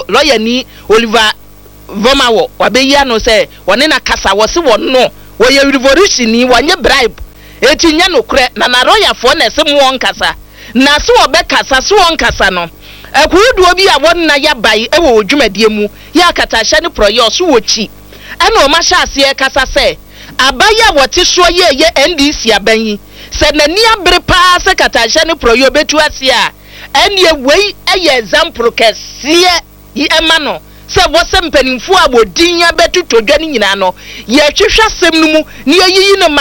lawyer ni Oliver Vomawo wabeyi ano say wone na kasa wo se wo no wo ye revolution ni wanye bribe etinya no kure na lawyer fo na se mo nkasa na se wo be kasa se wo nkasa no ekudu obi a won na ya bai e wo dwumadie mu ya katasha ne proyo so wo chi ana o ma sha ase kasa se abaya wote so ye NDC abanyi se nani abre pa se katasha ne proyo betu ase a ene wei eye example kese yi ema no se wo se mpanimfu a wodin ya betu todwa ni nyina no ye twehwa sem no mu ne yiyi no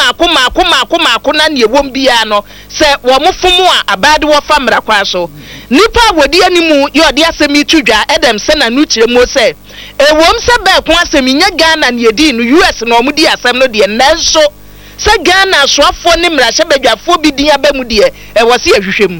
maako na ne wom bia no se wo mofomo a abade wo famra kwa so nipa wodi animu ye odi asemi tudwa edem se na nu kire mo se ewom se be ko asemi nya Ghana ne edi no US no omudi asem no de nanso se Ghana soafo ne mrahye badwafo bi din abamu de e wo se ahwehwem.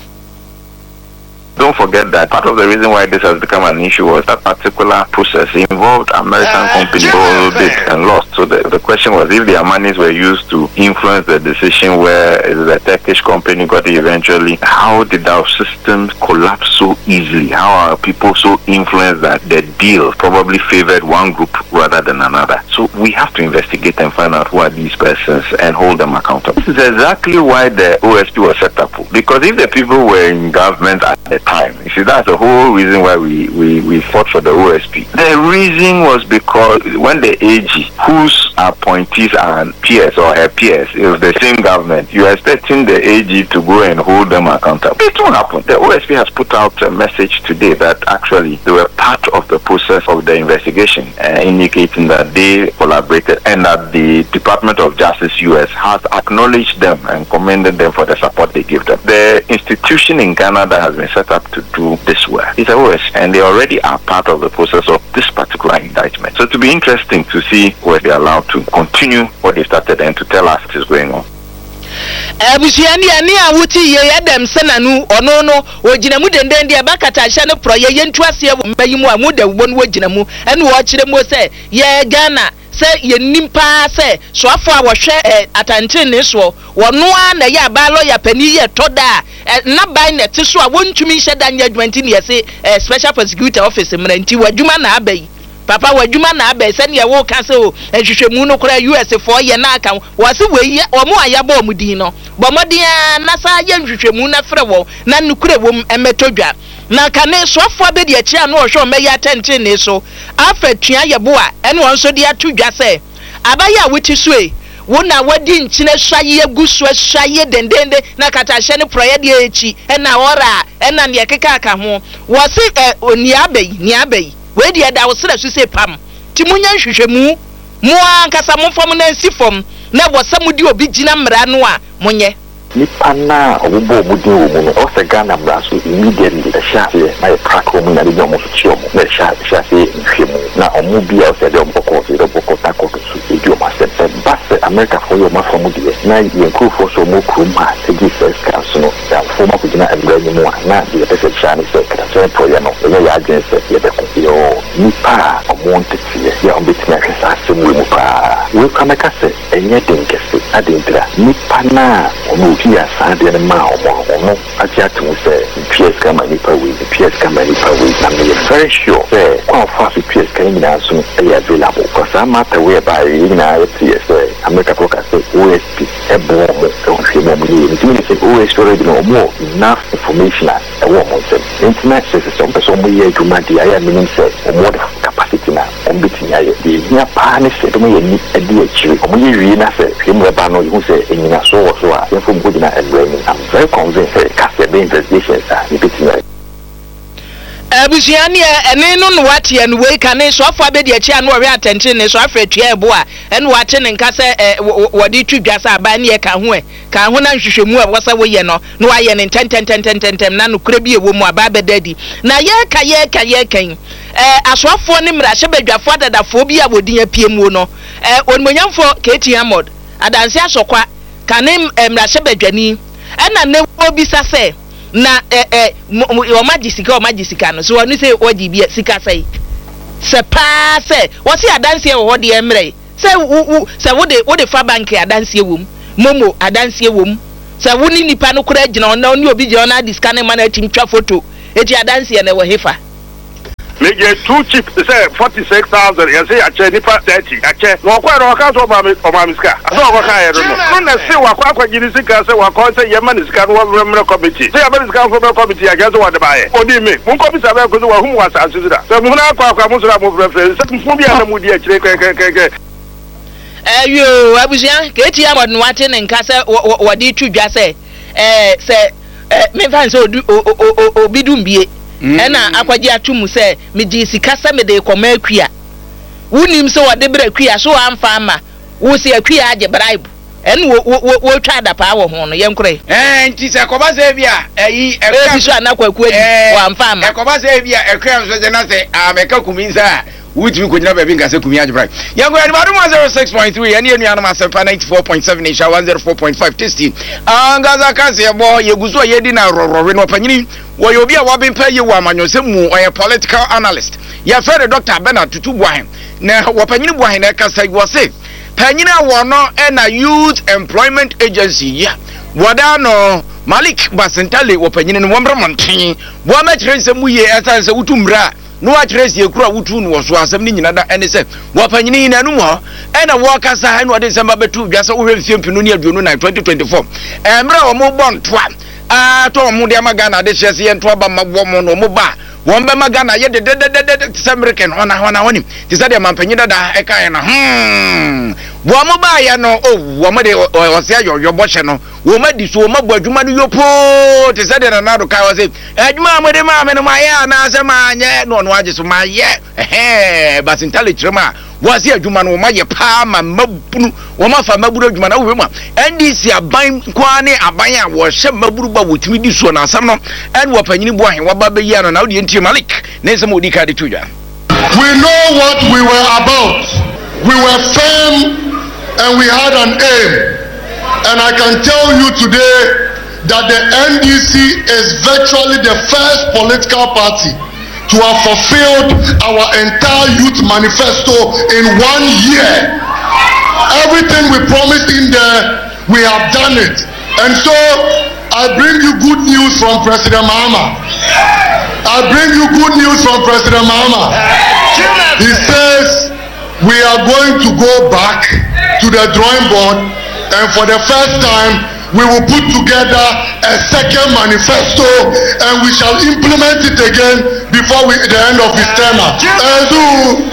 Don't forget that part of the reason why this has become an issue was that particular process involved American companies who did and lost. So the question was if their monies were used to influence the decision where the Turkish company got it eventually, how did our systems collapse so easily? How are people so influenced that the deal probably favored one group rather than another? So we have to investigate and find out who are these persons and hold them accountable. This is exactly why the OSP was set up. Because if the people were in government at the time, you see, that's the whole reason why we fought for the OSP. The reason was because when the AG, whose appointees are peers or her peers, it was the same government, you are expecting the AG to go and hold them accountable. It won't happen. The OSP has put out a message today that actually they were part of the process of the investigation, indicating that they collaborated and that the Department of Justice US has acknowledged them and commended them for the support they give them. The institution in Ghana that has been set up to do this work is OS, and they already are part of the process of this particular indictment. So it will be interesting to see where they are allowed to continue what they started and to tell us what is going on. Abusiani ani awuti ye yadem senanu ono no ogina mu denden dia bakata hye no proye yentu ase mbayi mu amuda wo no ogina mu ene wo kire mu se ye Ghana se ye nimpa se so afo a wo hwe atantene ne so wono a na ye abalo ya pani ye toda na bai net so a wontumi hye danya 20 ne se special prosecutor office mranti wadwuma na abai papa wadwuma na abai se ne wo ka se o hwehwemu no kora US for ye na aka wo se we omo ayaba omudin no bomodin na sa ye hwehwemu na frɛ wo na nukure wo emetodwa na kane so afo abedi achi anu ohwe omeya atenten ne so afatua yebo a ene won so de atodwa se abaya wuti so e wona wadi nchine hwaye gusu hwaye dendende na katahye ne proye de echi ena ora ena ne keka aka ho wo se ni abai we de da wo sere so se pam ti munya hwehwemu mu ankasa mo fam na nsifom na wo samudi obi gina mra no a monye nipa na obo mudi wo mu no o se Ghana braso immediately the share na track wo mu na de mo so chi omo na share nhwemu na omo bia o se de omo ko ta ko so edio ma se basse America for your mafo de na yenku fo so mo kruma se gi first class no ya fo ma ko gina emra ni mu na de pese share se kra so proye no ya agency ye be ko yo nipa omo ntiti ya omo betina hwesa se mu pa we kameka se enye denkese adendra nipa na omo ya sade na ma omo atiatu se PS kama nipa we na me very sure say kwa fa PS kan na so e available because am matter we by na PS America focus OSP e bo mo so hwe mo ni ni say OSP already no more enough information e wo mo say internet system person mo ye dwuma dia ya meaning say more capacity na on bitinya ye di nya pa ne se do mo ye ni e di akiri o mo ye wi na say hwe mo ba no you say enyina so a info and I'm very convinced that the investigations are bitinya abusiani ene no wate en we kane so afa be de achi anu ore attention ne so afretua ebo a ene wate ne nka se wodi twidwa sa aba ne ka ho na nhwehwemu a wasa wo ye no no aye ne ten na no kura bi ewo mu aba bedadi na ye kan asoafo ne mrahye badwafo adadafo bi a wodi apie mu no onmonyamfo Keti Hamod adanse asokwa kane mrahye badwani ena ne wo bisa se na o magisika no so wonu say odi bi sika say se pa say wo si adanse wo de emre se wo de fa bank adanse wom momo adanse wom se wo ni nipa no kura gina ona oni obi gina na diska ne man atim twa photo eti adanse na wo hefa Major too cheap. Say 46,000. You say I check nipa 30. I check. No quite no account of Mamiska. I don't work I don't know. No, say what Ginisika say what say Yemen is can one member committee. Say Yemen is can from committee. I guess what to buy. Odi me. One committee about who was answered that. So Muna Kwamusra move reference. Mubia and Mudia check. You abusia keti ya modern watin and kasa wadi tu dwa say say me fan so obidum bie ena akwaje atumu say me di sikasa me de koma akua wunim so wade bra akua so amfa ama wo se akua age bribe en wo twa da pa wo ho no yenkure nti se koba se bia yi ekwa so anakwa akua di wo amfa ama koba se bia ekwa so je na se ameka kuminsa wuti ko nyina ba bi ngase kumi agibra yango ya badu 06.3 yani enu anama 94.7 isha 104.5 testing angaza kasi ya bo yeguzo yedi na rorore no panyini wo ye obi a wabempa ye wa amanyose mu oye political analyst ya fere Dr. Bernard Tutu Buahen na wo panyini Buahen na kasa wo se panyini wo no na Youth Employment Agency ya wadano Malik Basentale wo panyini no wombre monten wo ma kire mu ye esanse utumra no address ye kura wutu no so asem ni nyina da ene se wapanyini na nu ho ena wo kasa eno de semba betu dwasa wo hwemfie mpinu ne aduonu na 2024 emra wo mo bon toa to mo de magana de hyese ye nto ba mabo mo no mo ba won be magana ye de American ona woni ti sa de mampanyi dada e kan na wo mo ba ya no wo mo de o se ayo bo hye no wo ma di so wo ma bo adwuma no yopo ti sa de na do kai wo se adwuma mo de ma me no ma ya na se ma nye no age so ma ye basintale kirema wo se adwuma no wo ma ye pa ma mabunu wo ma fa maburu adwuma na wo ma NDC aban kwa ne aban a wo hye maburu ba wo timi di so na asam no en wo panyini Buahen wo ba be yi no na wo de nti Malik ne se mo di ka de tudwa. We know what we were about. We were firm and we had an aim. And I can tell you today that the NDC is virtually the first political party to have fulfilled our entire youth manifesto in 1 year. Everything we promised in there, we have done it. And so I bring you good news from President Mahama. I bring you good news from President Mahama. He says we are going to go back to the drawing board, and for the first time we will put together a second manifesto and we shall implement it again before the end of his term.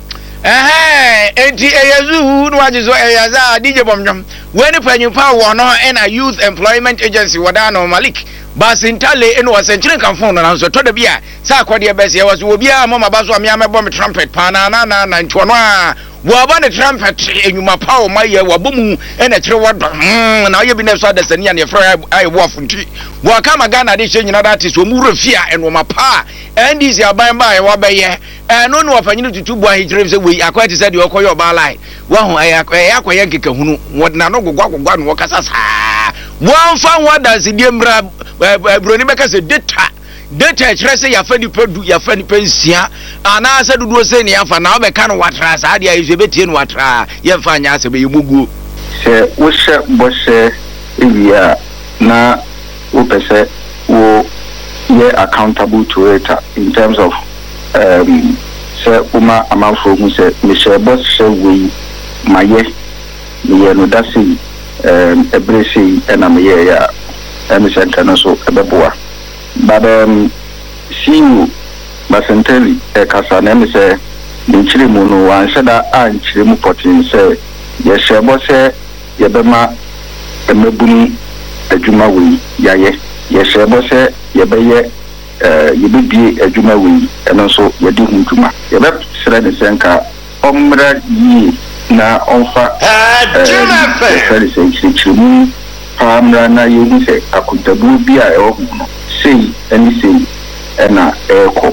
Enti eyezu no ajizo eyaza DJ Bomjom weni panyimpa wo no na Youth Employment Agency wadano Malik Basintale eno wasenchire kanfo no nanso to da bia sa akwade bese yawo so obi a mama baso amia mebo me trumpet pana na nchono a wo ba ne trumpet enyuma pa o maye wabomu ena kire wodo na oye bi na so adasani ne fra ai wo afunti wo kama Ghana de nyina dati so mu refia eno mapa NDC aban ba e wa beye eno no wafanyini Tutu Buahen kire se we akwati se de okoyo ba lai wo ho akoye nkeka hunu wodna no gogwa no kasa saa won fa wada se die mra broni beka se data kire se ya fa ni pensia ana se dudu se ni afa na obeka no watra sa dia yesu betie no watra ye fa nya se be yemugu se wo she bo se eya na wo pese wo ye accountable to it in terms of se uma amanfo mu se me she bo se we maye me no dasi ebresi ena me ye ya emi center no so ebeboa but see you Basentale kasa na me se nchire mu no anheda anchire mu potin se ye shebo se ye bema emebuni adwuma we yaye ye shebo se ye beye ye bibie adwuma we eno so ye di hu dwuma ye be sere ne senka omra yi na onfa sere se nchire amra na yewu se akuntabu bi a ewo no sei eni sei ena eko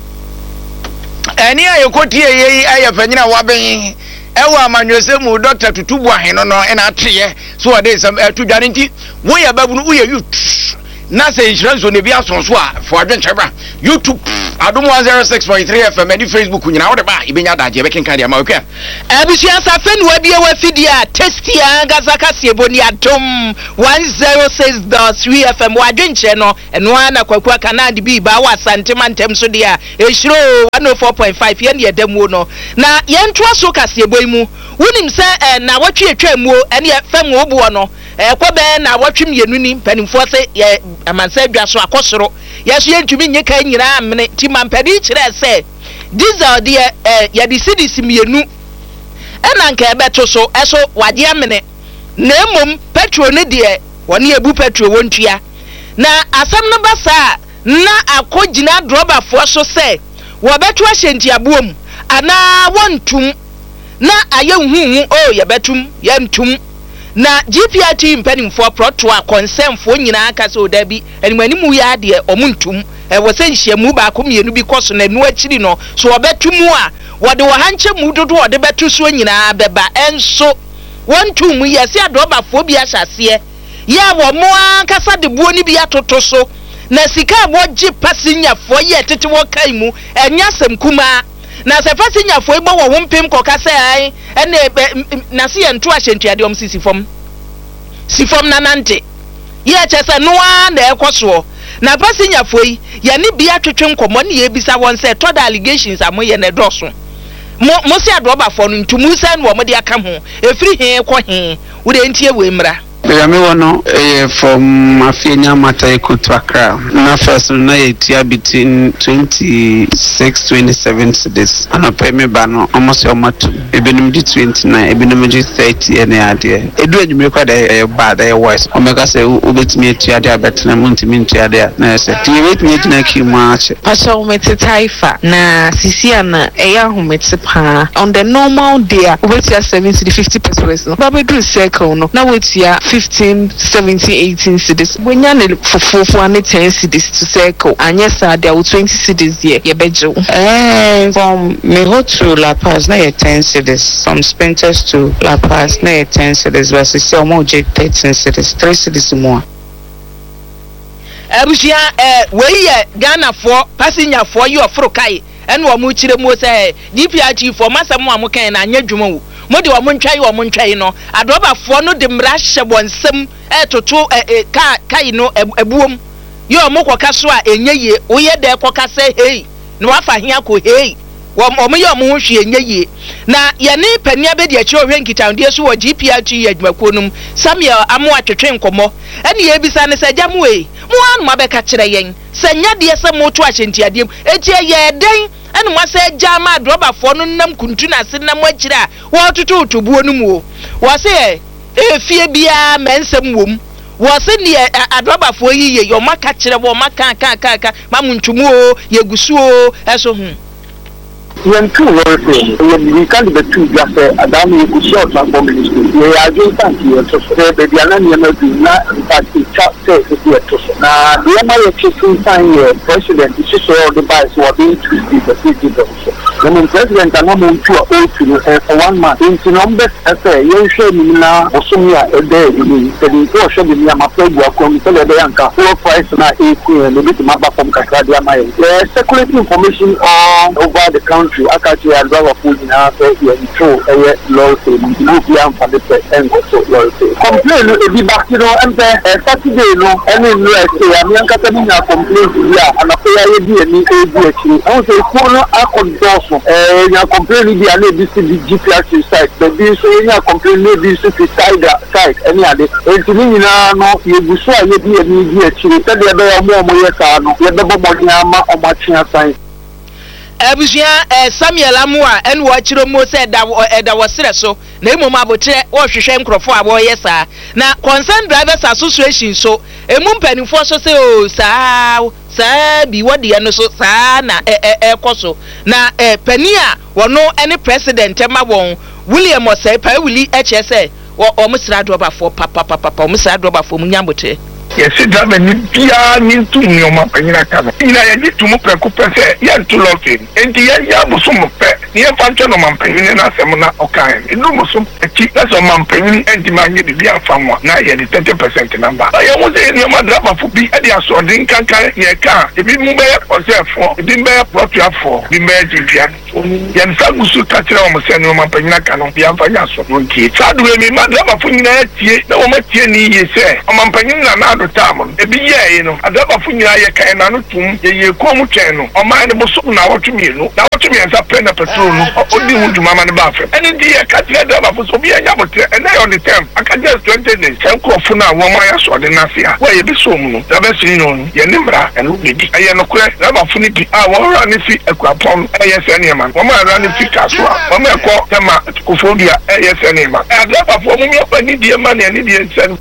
eni ayekotie yeyi ayefanyina waben ewa amanyose mu Dr. Tutu Buahen no ena ateye so ade sam tudware nti wo ya babunu wo ya youth na se insurance ne bi asonso a fo adwenchebra YouTube Adum 106.3 FM and Facebook nyina wo de ba ibenya daje be kenka dia ma okwa abusia safen wa bia wa fidia testy anga saka sieboni Adum 106.3 FM wa dwenche no eno ana kwakwa kanadi bi ba wa santema ntem so dia ehiro 104.5 ye ne damu no na ye ntoa so kasiebo mu wonim se na watwe atwa mu ene fam obuo no ekobe na watwem yenu ni panimfo se ye amansa adwa so akosoro yeso ye ntumi nye kan nyina amene ti mampadi kire se diesel de ye di cedis mienu ena nka ebeto so eso wade amene na emom petrol ne de woni ebu petrol wontua na asam no basa na akogina droba fo so se wo beto ahyenti abuom ana wontum na ayehunhu o ye betum ye ntum na GPRT mpanimfo proto a concernfo nyina aka so da bi animanimu ya de omuntum wo se nhyiamu ba komienu bi koso na nu akiri no so obetumu a wode wo hanche mu dodo wode betu so nyina beba enso wontum yesi adobafo bi ahyase ya wo mo ankasa de buo ni bi atoto so na sika abogi pasinyafo ye tete wo kai mu enyasem kuma na se pasinyafo egbo wo wompem kokase ai ene na se ye nto ahyentuade om sifom na nante ye chese noa na ekoso na pasinyafo yi ye ne bia twetwe nkomo ne ye bisa won se toda allegations amoye na doso mo se adobafo no ntumu san wo mo de aka ho efiri he ko he wo de ntie we mra me wono from Afenya Matai to Accra. Na first na yetia between 26-27 cedis. Ana pay me ba no almost almost ebenum di 29, ebenum di 30 ene ade. Edu adwuma kwa da bad e voice. Omega say ubetimi etia de abetena muntimi ntia de na say. Ti wetimi etina ki ma ache. Pastor umete taifa na sisi ana eya humete pa. On the normal day ubetia 70 to 50 pesos no. Ba be do circle no. Na wetia 15, 17, 18 cedis. When you need for 10 cedis to circle, and yes, there are 20 cedis here. You bejo. From Meho to La Paz, na 10 cedis. From Spenters to La Paz, na 10 cedis. Versus Selmoje 13 cedis, 3 cedis more. Abusia we Ghana for passenger for you of Frokai and wa mu chire mu say DPRT for masam wa mu kan na anya dwuma wo mode wa mu ntwai no adoba fo no de mra hye bonsem etoto kai no ebuom yo mo koka so a enye wo ye de koka say hey no afa hia ko hey wo mo ye mo hwe enye ye na ye ne pania be de a kire ohwe nkitande so wo GPRT ye adwumakonum Samuel amo atwetwe nkomo ene ye bisa ne se jamu e mo anu mabeka kire yen se nya de se mo to ahyentiadem etie ye den ene mo se jama droba fo no nam kuntu na se nam akira wo tutu tubuo no mu wo se efie bia mensem wom wo se ne adroba fo yiye yo maka kire wo maka ka mamuntumu o yegusu o eso when two words we can't be two just Adam you could short transform ministry we are going to you to say baby and you know na fact say it na the my chief sign president is so the vice were being to the city when president and no to for 1 month in number say you show me na osumia e dey ni the show me na maplegu akon tell the yanka full price na equal no bit maba from kakradia my circulating information over the country akachi and driver food na say you intro law say you be am for the so law say complain e be back you know Saturday no any rest say am yankata ni na complain ya anakoya ye bi ni ebi I say ko no akodoso ya complain bi ana bi si GPRT site but bi so ya complain bi si side any ade entini nyina no ye buso a ye bi ni bi akiri tade be ya mo ye ka no ye be bobo nyama o ma twa sign abusia Samuel Amua en wo chiro mo se da wo sere so na emu ma botre wo hwehwe nkrofo a wo yesa na concern drivers association so emu mpanifo so se o saa bi wode no so saa na koso na pania wono ene president ma won William Osei pa wili eche se o musra drobafo papa o musra drobafo munyambote Yes, it does need to know my penina. I need to move a couple say, yes, to love him. And the Yabusum pet, near function of my penina semina or kind. It no musum, a cheap as a man penny and demanded the dear from one, now yet the 20% number. I was in your mother for be at the assorting can carry your car. If you move or therefore, it didn't bear what you have for the magic. Yan Sagusu touch on my son, my penina cannot be a financial monkey. Sadly, my mother for no much any say, among penina another time. A be you know, a double for you, I can anotum, ye come channel, or mind about something now to me, now to me as a pen of petrol, or do to mamma and bathroom. And indeed, I can't let them for so be a yabote, and I on the time, I can just 20 days, some call for now, 1 mile or the Nafia, where you be so moon, the best you know, Yanimra, and Ubi, I am a quest, never funny, I won't run if it upon ASN man, 1 mile running fit as well, 1 mile call them out to Kofodia, ASN man, and never for me up any dear money and Indian send.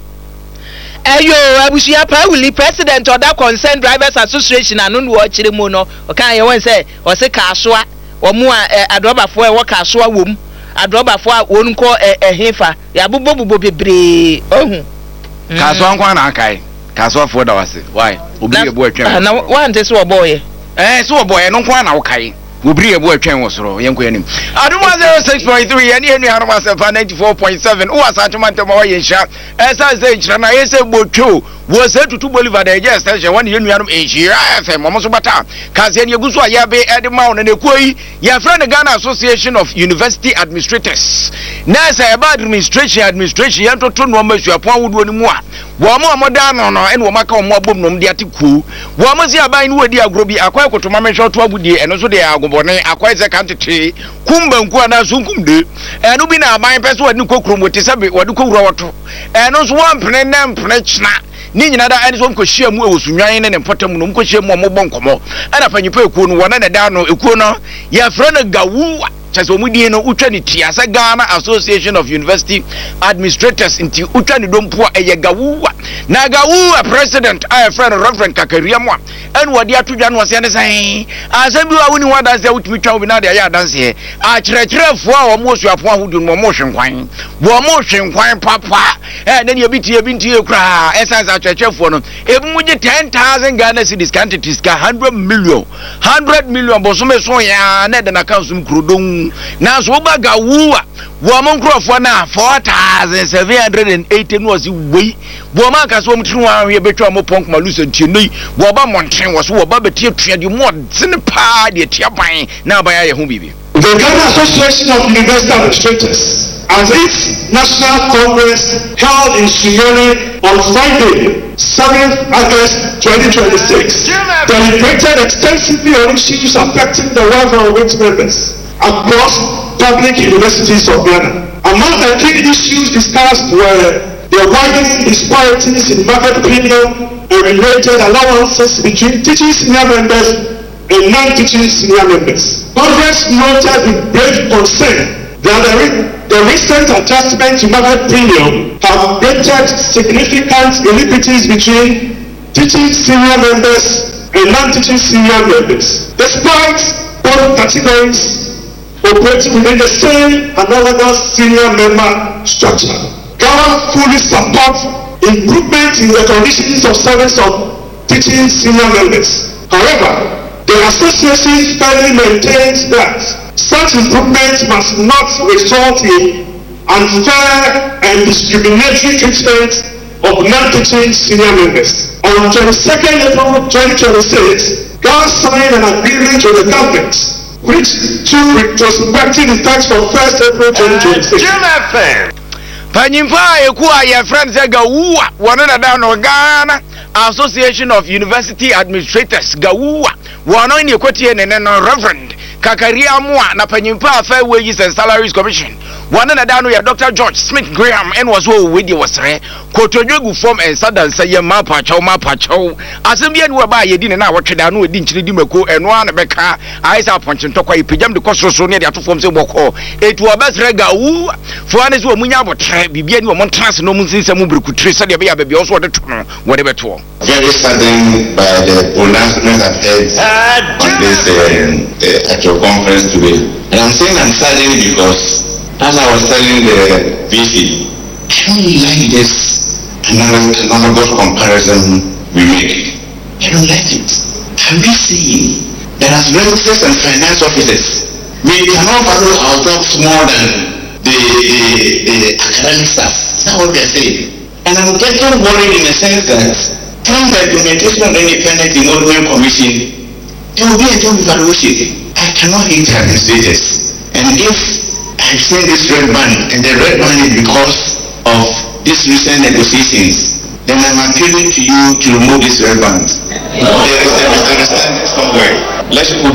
Ayo abusia Pauli president of that concerned drivers association anu wo chire mu no o kan ye won say o se kasoa o mu adrobafo e wo kasoa wom adrobafo a won ko ehefa ya bubobubo bebre ohun kasoa nkwa na akai kasoa fo da wase why obi ebo atwa na wan te so boy so boy no nkwa na wokai Ubri ebo atwen wosoro yenko yanim aduma 06.3 yani enu haruma 94.7 o asachimante ma waye sha esa ze nchira na yese botwo wo se tutu Bolivar da je station wani enu yanum ehira FM mo so bata kaze ne eguso ya be edema on ne koyi ya friend Ghana Association of University Administrators na sa eba administration ya toto no masuapon awudo ni mu a wo mo amoda no no ene wo maka wo mo abom no de atiku wo mo si aban ni wodi agrobi akwai kotoma menhwe to abudie eno so de agobone akwai ze kantete kumbanku ana sunkumde eno bi na aban pese wadi kokromoti sabe wadi kowura woto eno so wampene na mpene china ni nyina da ani so mko hia mu ewosunwan ne mpatamu no mko hia mu mo bonkomo ana panyipa ekuo no wona ne da no ekuo no ya fra na gawu chase omudie no utwa ni tiasa Ghana Association of University Administrators inti utwa ni dompo eye gawu na gawu president I friend Reverend Kakaria mo en wadi atudwa no se ne san asabi wa woni wada se utumi twa obi na de ya danse a kyerɛkyerɛfo a wo mo suafo ahodu no mo hwenkwan wo mo hwenkwan papa na ne obi tie kra essence a kyerɛkyerɛfo no ebu mu je 10,000 Ghana cedis quantities ka 100 million bosome so ya na de na kansum krodon na so baga wuwa wo mo nkrofo na 4,780 no si wei wo ma ka so mtru an ye betwa mo ponk malusa ntienoi wo ba montren wo so wo ba betie tuade mo dzene pa de tie ban na ba ya ye ho bibi. The Ghana Association of University Administrators as its National Congress held in Suyere on Friday, 7th August 2026, deliberated extensively on issues affecting the welfare of its members across public universities of Ghana. Among the key issues discussed were the widening disparities in market premium and related allowances between teaching senior members and non-teaching senior members. Congress noted with great concern that the recent adjustment to market premium have created significant inequities between teaching senior members and non-teaching senior members. Despite both categories operating within the same analogous senior member structure, Ghana fully supports improvement in the conditions of service of teaching senior members. However, the association firmly maintains that such improvements must not result in unfair and discriminatory treatment of non-teaching senior members. On 22nd April 2026, Ghana signed an agreement with the government which took retrospective effect from 1st April 2026. Panyimfa ekuwa ya friends gawuwa wana da no Ghana Association of University Administrators gawuwa wana ni ekwatie ne no Reverend Kakaria Moa na panyimfa Fair Wages and Salaries Commission wana da no ya Dr. George Smith Graham en was wo wedi wasre kotodwegu form en sadansa ye mapa chaw asembia ni waba ye di ne na wotweda no edi nchiri di mako eno ana beka aisa aponche ntokwa ipejam de kosroso ne de atofom se boko etu obasre gawu fo ane so munya botre bibia ni wo montrance no munsinse mu brekutre se de be ya be oso wode to no wode beto. Very saddened by the pronouncements I've heard on this actual conference today. And I'm saying I'm saddened because as I was telling the VC, I don't like this analogous comparison we make. I don't like it. Have we seen that as registers and finance officers, we cannot value our jobs more than the academic staff? That's what we are saying. And I'm getting worried in the sense that from the implementation of the Independent Emoluments Commission, there will be a job evaluation. I cannot hate administrators. And if I've seen this red band, and the red band is because of these recent negotiations, then I'm appealing to you to remove this red band. There is a misunderstanding somewhere. Let's put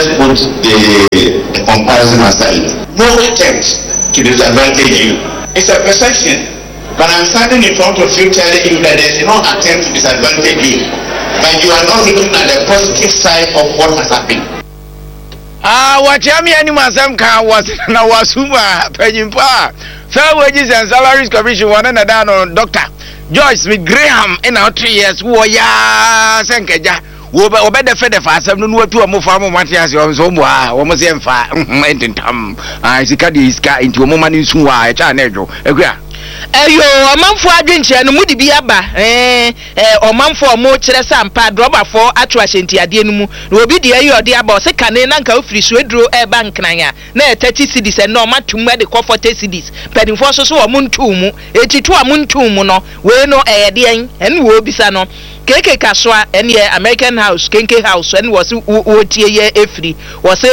the comparison aside. No attempt to disadvantage you. It's a perception. But I'm standing in front of you telling you that there's no attempt to disadvantage you. But you are not looking at the positive side of what has happened. What Jamie Animal Sam Khan was now was Pejimpa. Fair Wages and Salaries Commission one and down on Dr. Joyce Smith Graham in our 3 years. Woya Sankaja. Obey the Fed of us, no to a more farmer Matias or Zomwa, almost Emfa, and Tom. I see Caddy's car into a moment in Sua, a channel. Agree. Eyo omanfo adwenche no mudi biaba omanfo mo kire sampa droba for atwashenti ade no mu na obi de eyo ode aba o se kane na nka ofiri so eduro e bank nanya na 30 cedis e no matum e de 40 cedis pedinfo so wo muntu mu etitu a muntu mu no we no eyede en ene wo bisa no keke kaswa ene American House kenke house ene wo se wo tie ye efiri wo se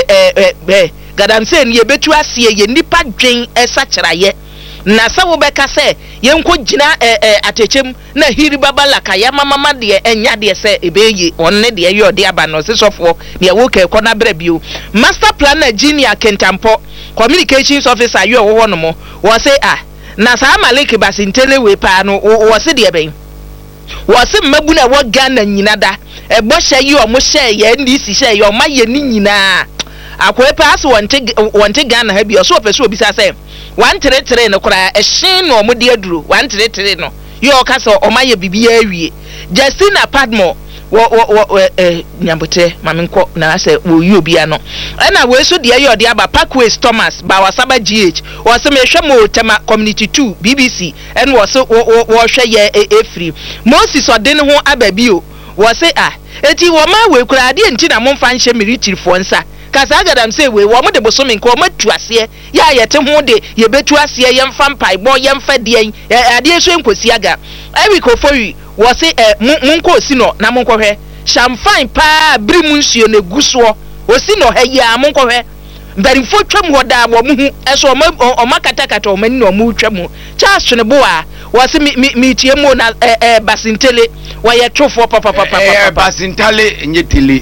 gadamse ne ye betu asie ye nipa dwen esakiraye na sawo beka se yenko gina atechem na hiri babala ka ya mama de enya de se ebeye onne de ye ode aba no sesofo ne wo ke kona bra bio master planner Junior Kentampo communications officer yo wo no mo wo se na sa Malik Basintele we pa no wo se de ben wo se mabu na wo Ghana nyina da egbo hye yi o mo hye ye ndisi hye ye o maye ni nyina akwe pass wonte Ghana ha bi o so pese obi sa se 133 no kura ehyin no omode aduro 133 no yo kasa o maye bibia awie Justina Padmo wo nyambote mamenko na se wo yi obi ano na we so de ye ode aba Parkway Thomas ba wasaba GH wo se me hwe mo tema community 2 BBC en wo se wo hwe ye efri Moses odene ho ababio wo se eti wo ma we kura ade enti na momfa nhye miritirifo nsa kasa agadam say we wo mo de boso menko mo tuase ya yete ho de ye betu ase ye mfa mpai bo ye mfa de ade so enkosi aga Eric Ofori wo se munko osi no na munko hwe champagne pa bri mu nsuo na guso osi no ha ya munko hwe mbarifo twam ho da wo mu hu eso o makatakata o mani no mu twam Charles ne bo a wo se mi tie mu na Basintele wo ye twofo papa Basintele nyetele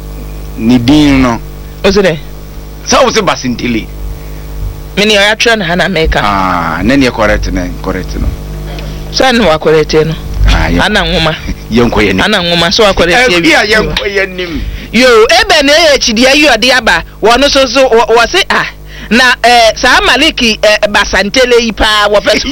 ni din no Ozede sa wo se Basintele mini ya try na na make na ne correct no so na wa correct no ana nwoma yenko ye ni ana nwoma so wa correct ye bia yenko ye nim yo ebe na ye chidi ayi ode aba wo no so wo se na sa Maliki Basantele ipa wo peso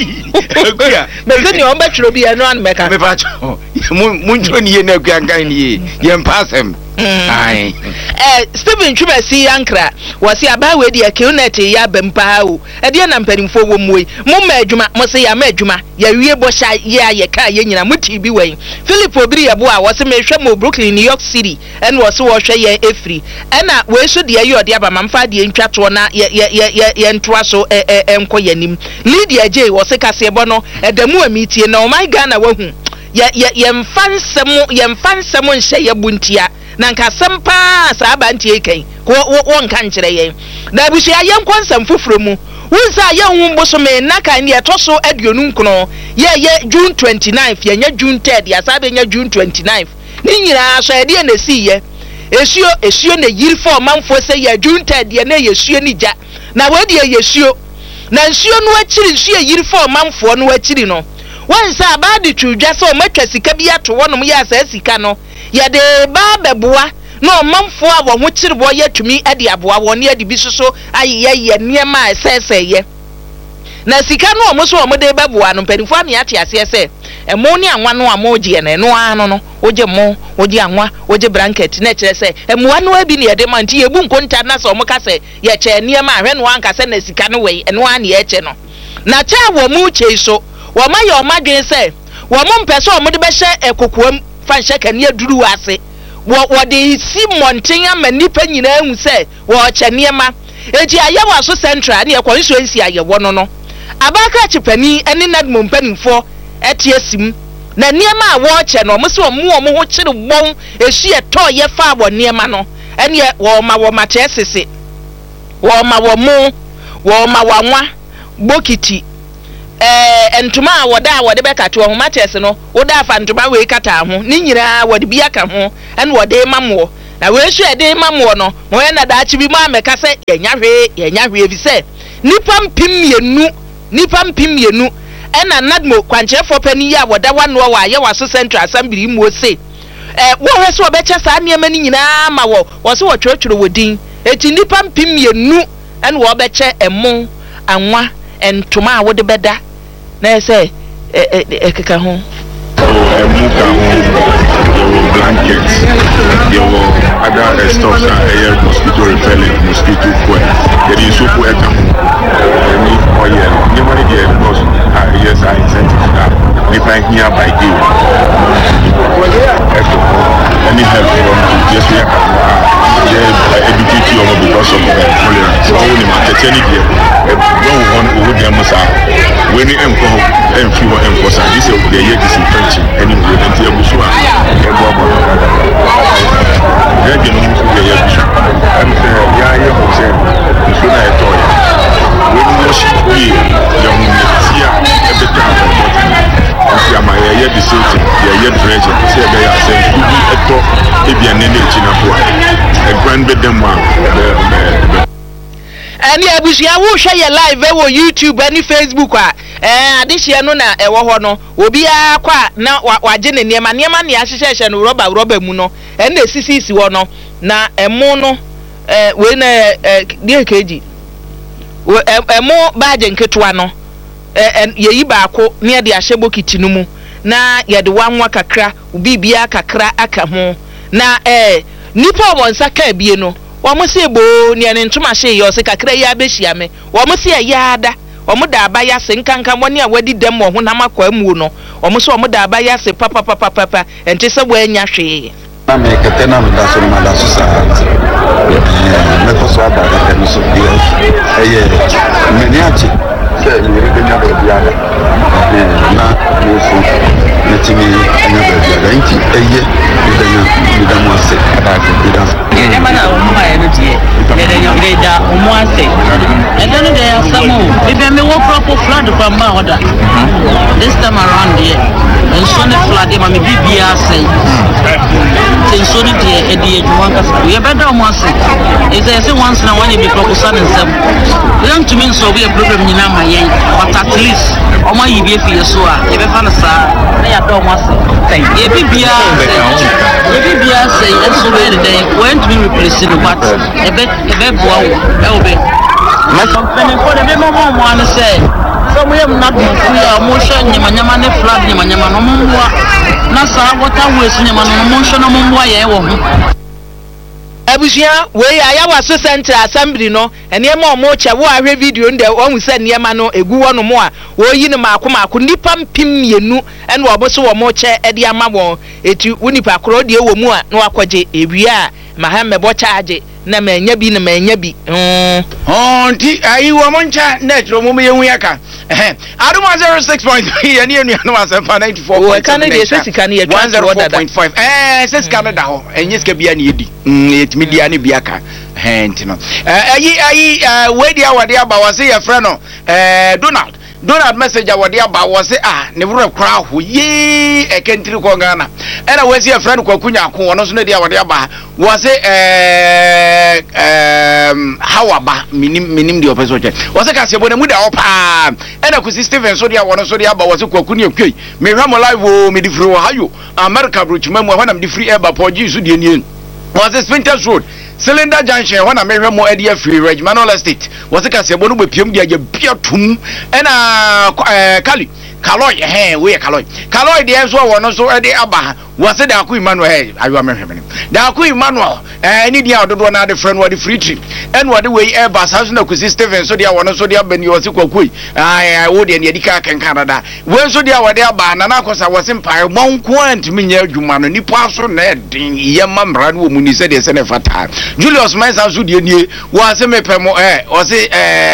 be ni o betro bi eno an meka me pa cho muncho ni ye na akuankan ni ye mpasem ai Stephen Chubasi Yankra wasi abawe di akunete ya bempa o e de na mpanimfo wo muwe mo ma adwuma mo se ya ma adwuma ya wie bo sha ye ka ye nyina muti bi wen Philip Obiri yabo a wasi me hwe mo Brooklyn New York City en wasi wo hwe ye efri ena we so de ye ode aba mamfa de ntwato na ye ntwa so enko yanim Lydia J wasi kase bo no edamu amitie na o my Ghana wahu ye mfansem nhye ye buntia na nka sempa sa abantie kan wo nka nkyere yen na busia yen konsam fufuro mu wunsa ye humbo so me naka ne etoso aduonu nkono ye June 29th ye nya June 3rd ya sabe nya June 29th ni nyina so ede na si ye esio na yiri for manfo se ye June 3rd ye na yesio ni ja na we de yesio na nsio no akiri nsio yiri for manfo no akiri no wansa abadi twudwa so matwa sika bi ato wonom ya asa sika no ya de ba beboa no manfo a wo ho kirebo ya tumi ade aboa woni ade bi soso ayeye niema esese ye na sika no omo so de beboa no mpanifo ame ate ase ese emo ni anwa no amoje na eno ano no oje mo oje anwa oje blanket na kire se emo anu abi ne de manti yebu nkonta na so omo ka se ye che niema ahwe no anka se na sika no we eno an ye che no na cha wo mu che so wo ma ye o madwen se wo mo mpese o mo de be hye ekokoam fa hye kane aduru ase wo de si monten ama nipa nyina hu se wo che niema enti ayewa so central ne constituency ayewo no abaka chepani ene nadmo mpanimfo etiesim na niema a wo che no mo se mo ho kire bon ehie to ye fa wo niema no ene wo ma chesese wo ma wanwa bokiti entuma a wode beka to ho matches no woda afa ntuma we kata ho ni nyira wode bia ka ho ene wode mamwo na we hwe ede mamwo no mo ye na da chi bi ma meka se yenya hwe bi se nipa mpim yenu ena nadmo kwanchefo pani ya woda wano wa ye waso Central Assembly mu se wo hwe so obecha sa niema ni nyina ma wo se wo twetwero wodin eti nipa mpim yenu ene wo obeche emo anwa entuma a wode beda na say ekeka ho muka ho blankets there were other stuff that mosquito repellent mosquito coil there is soap eka ni oil ni money there because yes I incentive that if I hear by day any help from just we educate you because of cholera so only market any there don't want to hold them when you enforce this is the year disinfection anyway and the busua then you know the year and yeah say so na toy when you see young media every time and see my year disinfection the year dredging say they are saying to be a talk if you nene china for and grand be them one ani abusia wo hwe ye live wo YouTube ani Facebook a adehia no na ewo ho no obi akwa na waje ne niema ne ahyehyehye no rubber mu no na esisi wo no na emu no we na die keji emu baje nketwa no yeyi baako ne de ahye bokiti no mu na ye de wanwa kakra ubibia kakra aka ho na nipa wonsa ka bie no wo se bo ne ntuma hye yo se kakra ya behia me wo se ya da wo da abaya se nkankan woni a wadi dem wo honam akwa mu no wo se wo da abaya se papa enti se wo anya hwe na me ketena mda so ma da so sa me ko so ada da tenu so eye me ni achi se mi ri nya do bia na mo so na timi nya do bia enti eye mi da mo se ada ko da ye mana o mo aye no tie le nya le da o mo ase e do no de asamo bi me wo proper flood from ma order this time around here and so ne flood ma me bibia say so ne de e de adwuma kasa ye beda o mo ase e say once na one be proposal nsem young to me so we a problem nyina ma yen but at least o ma yibi efie so a ye be fa na sa na ya do mo ase ye bibia say and so we dey when to be replaced the what e be boa wo e obe my company for the mo an say so we am not for ya mo sha nyama ne flag nyama no mo na sa water waste nyama no mo sha no mo ye wo ho abusia we aya waso Central Assembly no ene ma omo che wo ahwe video nde ohun se niema no egu wo no mo a wo yi ne maako nipa mpim yenu ene wo bo so wo mo che ede ama wo eti wonipa kro de wo mu a na wakwaje ewia ma ha mebo charge na manya bi nti ayi wo mo ncha netro mo ye hu yaka Aduma 06.3 and you know as a 94. Canada sika na ye 104.5 says Canada ho enye sika bia na yedi it media ni biaka enti no ayi we dia wade aba wase ye frɛ no Donald message wade aba wase ne wura kra ho ye ekentiri ko Ghana era wase ye frɛ no kwakunya ko wono so ne dia wade aba wase hawaba minim de opeso che wase ka se bona mu da opa ena ku Steven so dia wono so dia aba wase kwakunya kwei me hwa mo live o me di free Ohio America brochima mu hwa na me di free eba poji so die nien wase Spinters Road cylinder junction when I mehwe mo area free Regmanol Estate was ka se bonu be piem dia je bia tum na Kali Kaloy we Kaloy de so wo no so e de aba was the Aku Emmanuel ayo mehwe the Aku Emmanuel any dia dodo na de friend what free trip and what the way Airbus has no kusi Steven so dia wono so dia bani o se kwakoi wo de ne dika kan Canada we so dia wo de aba na akosa wo se mpa monko antimi nya adwuma no nipa so na din yema mra no mu ni se de se ne fata Julius Mensa so de nie wo se mepemo o se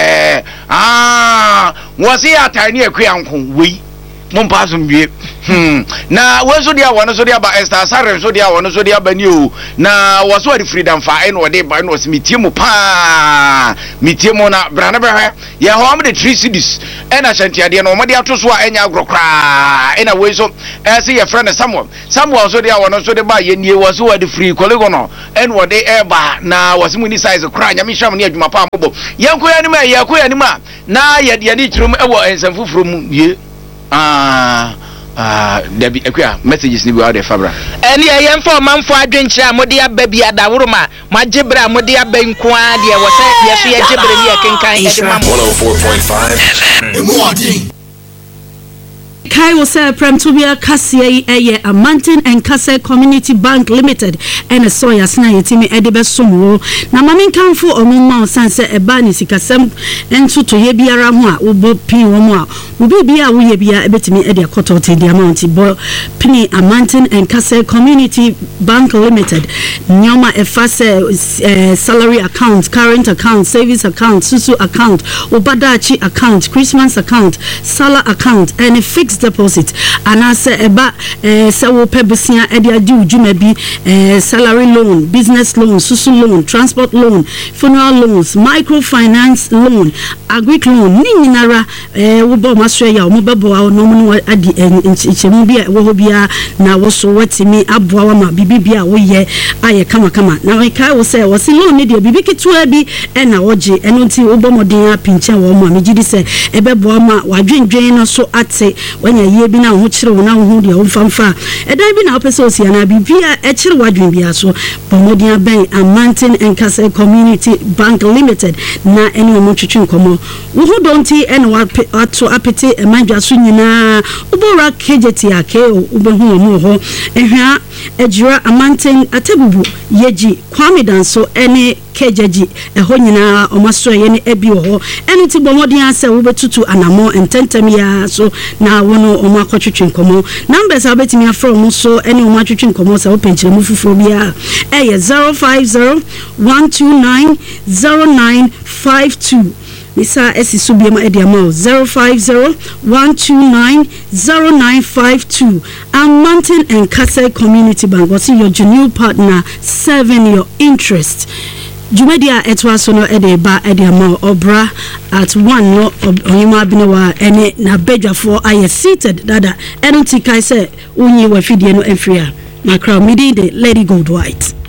wo se atani akuanko we Mompass mbie na wenso dia wono so dia ba Esther Sare so dia wono so dia bani o na waso adi freedom fa en wode ba no smitiemu pa mitiemu na brana behwe ye ho am the 3 cities en ashanti ade no mode ato so a enya agrokra en a wenso se ye friend Samuel so dia wono so de ba ye nie waso adi free kolego no en wode e ba na wasimu ni size kra nya me hwam ne adwuma pa mbo yenko ya ni ma ye koya ni ma na ye de ni trum e wo ensamfufuro mu ye there be messages ni be out there Fabra eni eyen for manfo adwenkyere amode aba bi adaworo ma magyebre amode aba nkoa de wo se yeso ye gyebre ni ekenkan e de mam 104.5 Emodi Kai was a prem to be a Cassia a Mountain and Cassia Community Bank Limited and a soya snai timi edibe somro na mamin kan fo omuma sanse e ba ni sikasem entu to ye biara ho a ubo pin wo mu a ubi bia wo ye bia ebetimi e de akoto the amount bo pini a Mountain and Cassia Community Bank Limited nyoma e fase salary account, current account, savings account, susu account, obadachi account, Christmas account, sala account and a fixed deposit and as eba se wo pebusia e dia di ujuma bi salary loan, business loan, susu loan, transport loan, funeral loans, microfinance loan, agric loan ni nyinara wo bo maso ya wo bebo a no mu adi nchemu bia wo bia na wo so watimi aboa wa ma bibibia wo ye aye kama na we kai wo se wo si loan ni dia bibi kitua bi e na woje eno nti wo bo modin apinche wo ma megidi se ebebo ma wadwendwen no so ate wanya ye bi na ho kire wo na ho dia wo famfa edan bi na opese osia na bibia e kire wadwen bia so bomodin aben a Mountain and Castle Community Bank Limited na eni mo twetwe nkomo wo ho donti ene wato apete e manjwa so nyina ubora kejeti ake ubehu mo ho ehwa ejira a Mountain atebubu yeji Kwame Danso ene kejeji eho nyina omaso ye ne ebi ho ene ti bomodin ase wo betutu anamo ententem ya so na wono omo akotwetwe nkomo numbers abetimi afro mo so ene omo atwetwe nkomo se openchire mu fufuro bia eye 050-129-0952 Misa esi subiema ediamo 050-129-0952 and Mountain and Castle Community Bank was your genuine partner serving your interest. Jumedia etwasono edeba ediamo obra at 1 no oyima binewa ene na bedwafo aye seated dada enunti kai se unyi wafidie no enfria na crowd meeting the Lady Gold White.